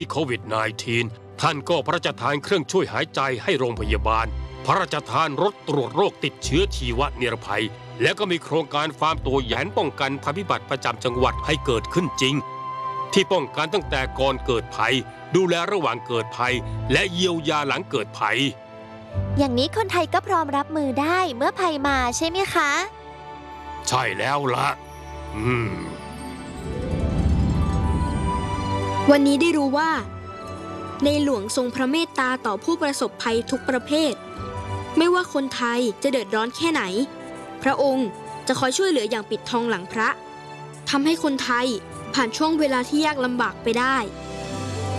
โควิด -19 ท่านก็พระราชทานเครื่องช่วยหายใจให้โรงพยาบาลพระราชทานรถตรวจโรคติดเชื้อชีวนิรภัยและก็มีโครงการฟาร์มตัวแหยนป้องกันภัยพิบัติประจำจังหวัดให้เกิดขึ้นจริงที่ป้องกันตั้งแต่ก่อนเกิดภัยดูแลระหว่างเกิดภัยและเยียวยาหลังเกิดภัยอย่างนี้คนไทยก็พร้อมรับมือได้เมื่อภัยมาใช่ไหมคะใช่แล้วล่ะวันนี้ได้รู้ว่าในหลวงทรงพระเมตตาต่อผู้ประสบภัยทุกประเภทไม่ว่าคนไทยจะเดือดร้อนแค่ไหนพระองค์จะคอยช่วยเหลืออย่างปิดทองหลังพระทำให้คนไทยผ่านช่วงเวลาที่ยากลำบากไปได้